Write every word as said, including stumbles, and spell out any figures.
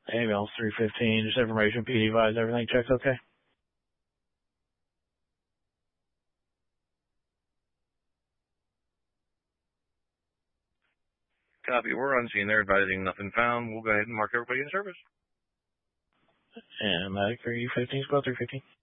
Ambulance three fifteen, just information, P D advised, everything checks okay? Copy. We're on scene. They're advising nothing found. We'll go ahead and mark everybody in service. And medic three fifteen, squad three fifteen.